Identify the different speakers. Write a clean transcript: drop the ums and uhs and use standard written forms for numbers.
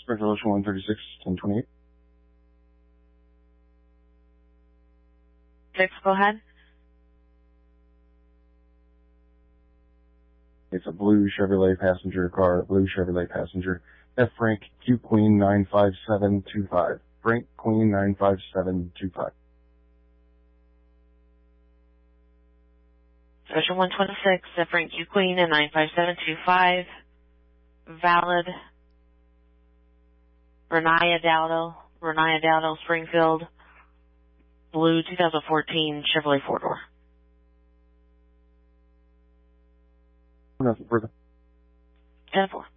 Speaker 1: Special Ocean 136, 1028.
Speaker 2: 6, go ahead.
Speaker 1: It's a blue Chevrolet passenger car, blue Chevrolet passenger. F Frank Q Queen 95725. Frank Queen 95725.
Speaker 2: Special 126, Frank Q Queen and 95725. Valid. Renaya Dowdle, Springfield. Blue 2014 Chevrolet 4-door.
Speaker 1: Nothing further.
Speaker 2: 10-4.